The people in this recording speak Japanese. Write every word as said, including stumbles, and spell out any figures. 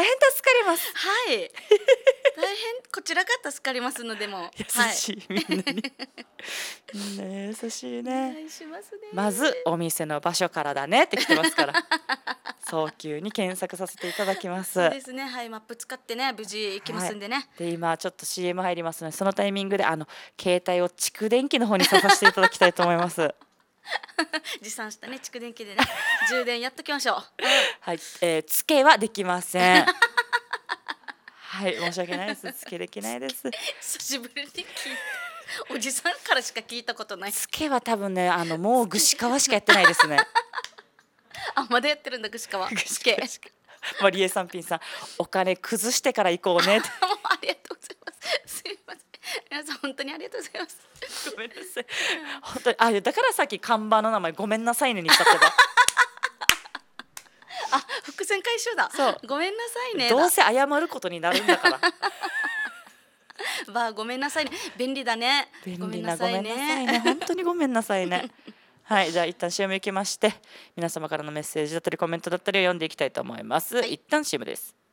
変助かります。 はい大変こちらが助かりますのでも優しい、はい、みんなにみんな優しいね。 お願いしますね。 まずお店の場所からだねって来てますから早急に検索させていただきます。 そうですね、はい、マップ使ってね無事行きますんでね、はい、 で今ちょっと シーエム 入りますので、そのタイミングであの携帯を蓄電器の方に挿させていただきたいと思います持参したね蓄電器でね充電やっときましょうはい、えー、つけはできませんはい申し訳ないです、つけできないです久しぶりに聞いたおじさんからしか聞いたことない。 つけは多分ねあのもう串川しかやってないですねあまだやってるんだ串川つけマリエさんピンさんお金崩してから行こうねもうありがとうございますすいません皆さん本当にありがとうございますごめんなさい本当にあだからさっき看板の名前ごめんなさいねにしちゃってたあ伏線回収だ。 そうごめんなさいねどうせ謝ることになるんだからばあごめんなさいね便利だね。 便利なごめんなさいね本当にごめんなさいねはいじゃあ一旦 シーエム 行きまして皆様からのメッセージだったりコメントだったりを読んでいきたいと思います、はい、一旦 シーエム です。